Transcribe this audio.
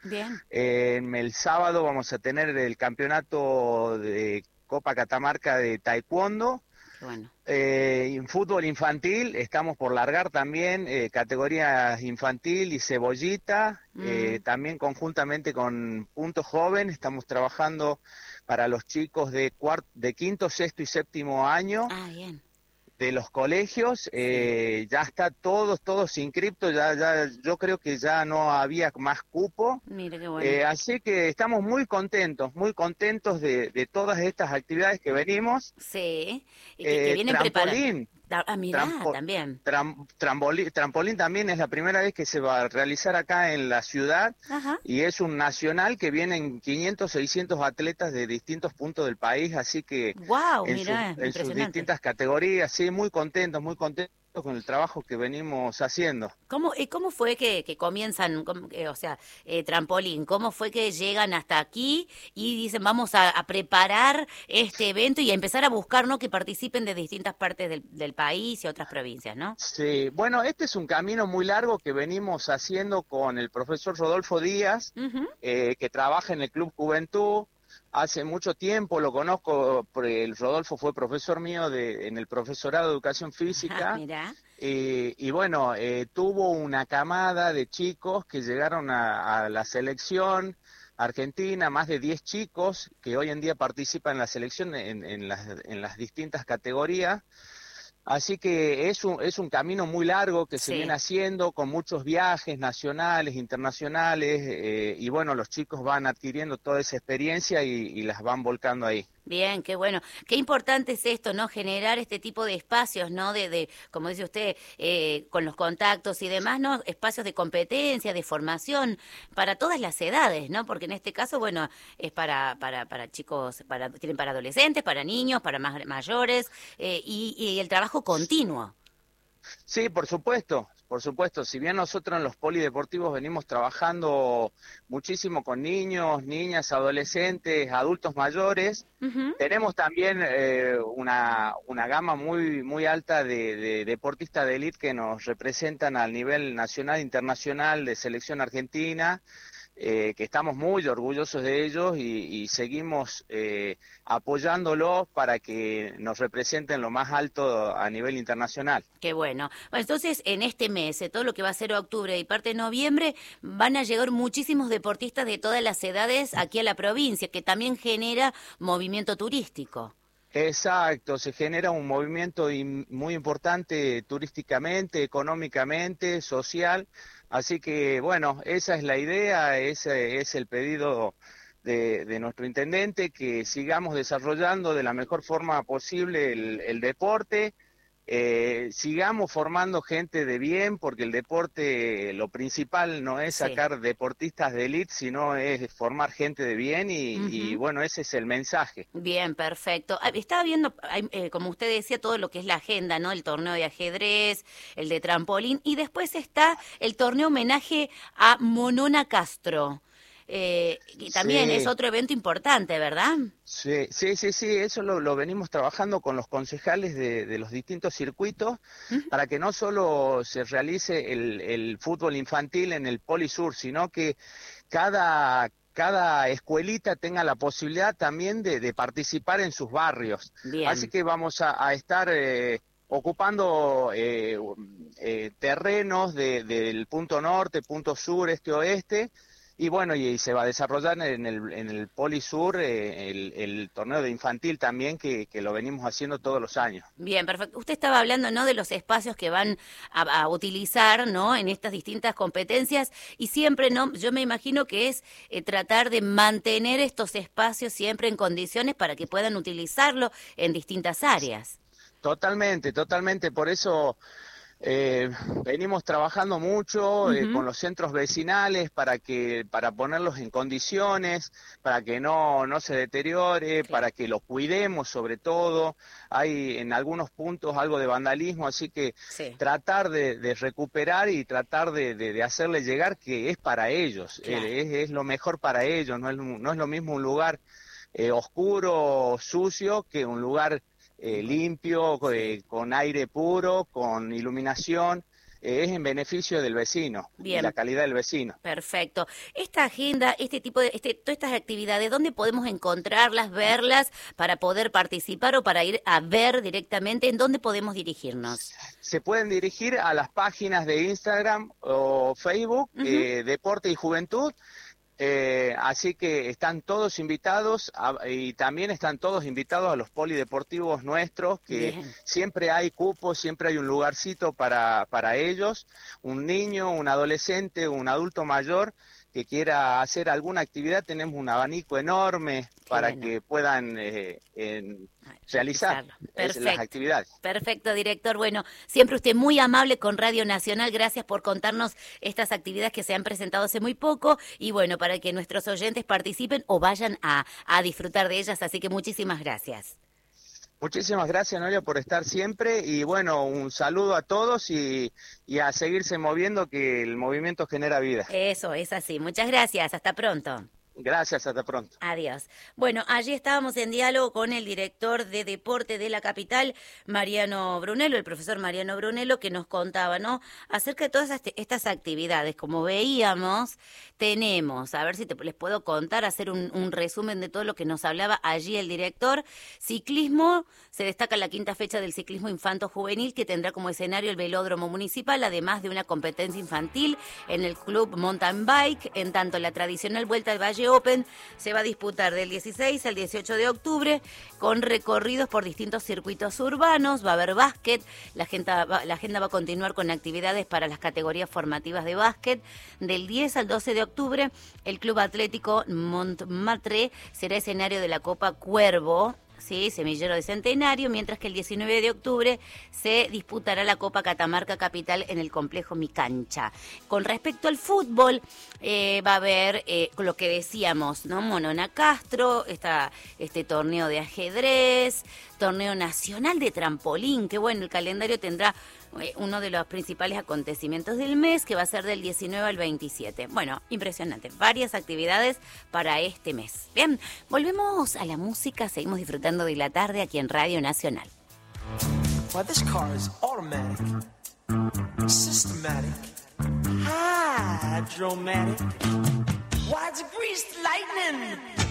Bien, El sábado vamos a tener el campeonato de Copa Catamarca de Taekwondo. qué bueno. En fútbol infantil estamos por largar también categorías infantil y cebollita, Mm, también conjuntamente con Punto Joven estamos trabajando para los chicos de quinto, sexto y séptimo año bien, de los colegios. sí. Ya está todos inscriptos, ya yo creo que ya no había más cupo. Mire qué bueno. Así que estamos muy contentos de todas estas actividades que venimos. Sí, y que vienen preparando. Trampolín, Mirá, trampo- también. trampolín también es la primera vez que se va a realizar acá en la ciudad Ajá. y es un nacional que vienen 500, 600 atletas de distintos puntos del país, así que Wow, mirá, en sus impresionante. distintas categorías, sí, muy contentos con el trabajo que venimos haciendo. ¿Cómo fue que comienzan, o sea, trampolín, cómo fue que llegan hasta aquí y dicen vamos a preparar este evento y a empezar a buscar, ¿no? Que participen de distintas partes del país y otras provincias, ¿no? Sí, bueno, este es un camino muy largo que venimos haciendo con el profesor Rodolfo Díaz, Ujú. que trabaja en el Club Juventud. Hace mucho tiempo lo conozco, porque el Rodolfo fue profesor mío en el profesorado de Educación Física, Mirá, y bueno, tuvo una camada de chicos que llegaron a la selección argentina, más de 10 chicos que hoy en día participan en la selección en las distintas categorías. Así que es un camino muy largo que se viene sí. haciendo con muchos viajes nacionales, internacionales, y bueno, los chicos van adquiriendo toda esa experiencia y las van volcando ahí. Bien, qué bueno. Qué importante es esto, ¿no? Generar este tipo de espacios, ¿no? Como dice usted, con los contactos y demás, ¿no? Espacios de competencia, de formación, para todas las edades, ¿no? Porque en este caso, bueno, es para chicos, tienen para adolescentes, para niños, para más mayores, y el trabajo continuo. Sí, por supuesto. Si bien nosotros en los polideportivos venimos trabajando muchísimo con niños, niñas, adolescentes, adultos mayores, Ujú. tenemos también una gama muy alta de deportistas de élite que nos representan al nivel nacional e internacional de selección argentina, que estamos muy orgullosos de ellos y seguimos apoyándolos para que nos representen lo más alto a nivel internacional. Qué bueno. Bueno, entonces, en este mes, todo lo que va a ser octubre y parte de noviembre, van a llegar muchísimos deportistas de todas las edades aquí a la provincia, que también genera movimiento turístico. Exacto, se genera un movimiento muy importante turísticamente, económicamente, social, así que bueno, esa es la idea, ese es el pedido de nuestro intendente, que sigamos desarrollando de la mejor forma posible el deporte, sigamos formando gente de bien, porque el deporte, lo principal no es Sí. sacar deportistas de élite, sino es formar gente de bien y Ujú. bueno, ese es el mensaje. Bien, perfecto. Estaba viendo, como usted decía, todo lo que es la agenda, ¿no? El torneo de ajedrez, el de trampolín, y después está el torneo homenaje a Monona Castro. Y también es Sí, otro evento importante, ¿verdad? sí, eso lo venimos trabajando con los concejales de los distintos circuitos Ujú. para que no solo se realice el fútbol infantil en el Polisur, sino que cada escuelita tenga la posibilidad también de participar en sus barrios. Así Bien. que vamos a estar ocupando terrenos del punto norte, punto sur, este, oeste. Y bueno, y se va a desarrollar en el Polisur el torneo de infantil también, que lo venimos haciendo todos los años. Bien, perfecto. Usted estaba hablando, ¿no? De los espacios que van a utilizar, ¿no? En estas distintas competencias y siempre, ¿no? Yo me imagino que es tratar de mantener estos espacios siempre en condiciones para que puedan utilizarlo en distintas áreas. Totalmente. Por eso Eh, venimos trabajando mucho con Ujú. los centros vecinales para ponerlos en condiciones, para que no se deteriore, Claro. para que lo cuidemos sobre todo. Hay en algunos puntos algo de vandalismo, así que Sí, tratar de recuperar y tratar de hacerle llegar que es para ellos, claro. es lo mejor para ellos, no es lo mismo un lugar oscuro, sucio, que un lugar En con- limpio, sí. con aire puro, con iluminación. es en beneficio del vecino, Bien. y la calidad del vecino. Perfecto. Esta agenda, este tipo de, todas estas actividades, ¿dónde podemos encontrarlas, verlas, para poder participar o para ir a ver directamente? ¿En dónde podemos dirigirnos? Se pueden dirigir a las páginas de Instagram o Facebook, Deporte y Juventud. Así que están todos invitados y también están todos invitados a los polideportivos nuestros, que Bien. siempre hay cupos, siempre hay un lugarcito para ellos, un niño, un adolescente, un adulto mayor que quiera hacer alguna actividad, tenemos un abanico enorme para que puedan realizar las actividades. Perfecto, director. Bueno, siempre usted muy amable con Radio Nacional. Gracias por contarnos estas actividades que se han presentado hace muy poco y bueno, para que nuestros oyentes participen o vayan a disfrutar de ellas. Así que muchísimas gracias. Muchísimas gracias, Noelia, por estar siempre y bueno, un saludo a todos y a seguirse moviendo, que el movimiento genera vida. Eso, es así. Muchas gracias. Hasta pronto. Gracias, hasta pronto. Adiós. Bueno, allí estábamos en diálogo con el director de deporte de la capital, Mariano Brunello, el profesor Mariano Brunello, que nos contaba, ¿no?, acerca de todas estas actividades. Como veíamos, tenemos, a ver si les puedo contar, hacer un resumen de todo lo que nos hablaba allí el director. Ciclismo, se destaca la quinta fecha del ciclismo infanto-juvenil, que tendrá como escenario el velódromo municipal, además de una competencia infantil en el club Mountain Bike. En tanto, la tradicional Vuelta al Valle Open se va a disputar del 16 al 18 de octubre con recorridos por distintos circuitos urbanos. Va a haber básquet, la agenda va a continuar con actividades para las categorías formativas de básquet. Del 10 al 12 de octubre, el Club Atlético Montmartre será escenario de la Copa Cuervo, sí, Semillero de Centenario, mientras que el 19 de octubre se disputará la Copa Catamarca Capital en el complejo Mi Cancha. Con respecto al fútbol, va a haber lo que decíamos, ¿no?, Monona Castro, este torneo de ajedrez, torneo nacional de trampolín, que bueno, el calendario tendrá uno de los principales acontecimientos del mes, que va a ser del 19 al 27. Bueno, impresionante. Varias actividades para este mes. Bien, volvemos a la música. Seguimos disfrutando de la tarde aquí en Radio Nacional. Well, this car is automatic, systematic, hydromatic, why it's greased lightning.